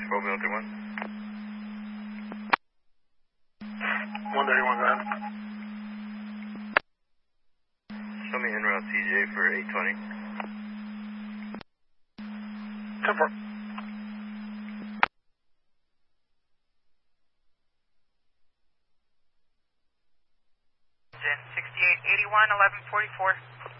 Romeo 31. 131, go ahead. Show me en route TJ for 820. 10-4. Engine 6881, 1144.